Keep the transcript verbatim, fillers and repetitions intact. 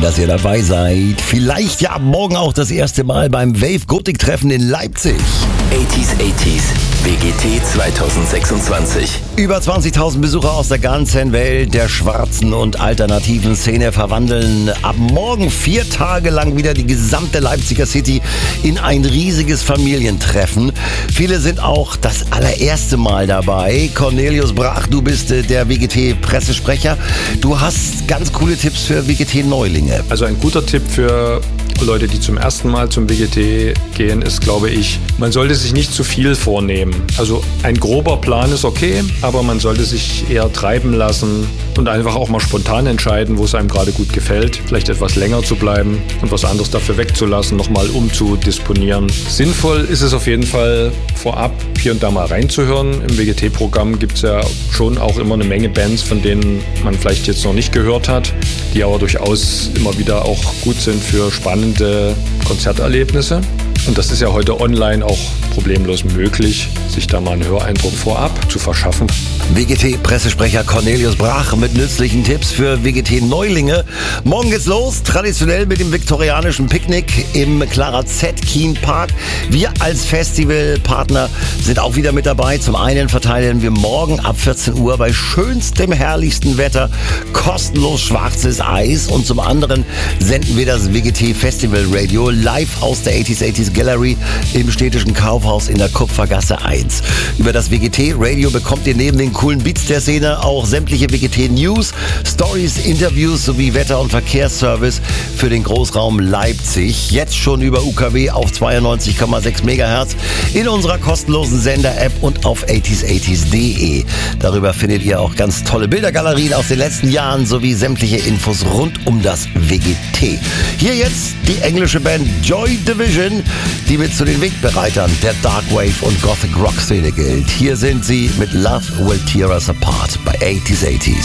dass ihr dabei seid. Vielleicht ja ab morgen auch das erste Mal beim Wave Gothic Treffen in Leipzig. achtziger achtziger W G T zwanzig sechsundzwanzig. Über zwanzigtausend Besucher aus der ganzen Welt der schwarzen und alternativen Szene verwandeln ab morgen vier Tage lang wieder die gesamte Leipziger City in ein riesiges Familientreffen. Viele sind auch das allererste Mal dabei. Cornelius Brach, du bist äh, der W G T-Pressesprecher. Du hast ganz coole Tipps für W G T-Neulinge. Also ein guter Tipp für Leute, die zum ersten Mal zum W G T gehen, ist, glaube ich, man sollte sich nicht zu viel vornehmen. Also ein grober Plan ist okay, aber man sollte sich eher treiben lassen und einfach auch mal spontan entscheiden, wo es einem gerade gut gefällt. Vielleicht etwas länger zu bleiben und was anderes dafür wegzulassen, nochmal umzudisponieren. Sinnvoll ist es auf jeden Fall, vorab hier und da mal reinzuhören. Im W G T-Programm gibt es ja schon auch immer eine Menge Bands, von denen man vielleicht jetzt noch nicht gehört hat, die aber durchaus immer wieder auch gut sind für spannende Konzerterlebnisse. Und das ist ja heute online auch problemlos möglich, sich da mal einen Höreindruck vorab zu verschaffen. W G T-Pressesprecher Cornelius Brach mit nützlichen Tipps für W G T-Neulinge. Morgen geht's los, traditionell mit dem viktorianischen Picknick im Clara Z Keen Park. Wir als Festivalpartner sind auch wieder mit dabei. Zum einen verteilen wir morgen ab vierzehn Uhr bei schönstem, herrlichstem Wetter kostenlos schwarzes Eis und zum anderen senden wir das W G T Festival Radio live aus der achtziger achtziger Gallery im städtischen Kaufhaus in der Kupfergasse eins. Über das W G T Radio bekommt ihr neben den coolen Beats der Szene auch sämtliche W G T News, Stories, Interviews sowie Wetter- und Verkehrsservice für den Großraum Leipzig. Jetzt schon über U K W auf zweiundneunzig Komma sechs Megahertz in unserer kostenlosen Sender-App und auf achtziger achtziger punkt de. Darüber findet ihr auch ganz tolle Bildergalerien aus den letzten Jahren sowie sämtliche Infos rund um das W G T. Hier jetzt die englische Band Joy Division, die mit zu den Wegbereitern der Dark Wave und Gothic Rock Szene gilt. Hier sind sie mit Love Will Tear Us Apart bei achtziger achtziger.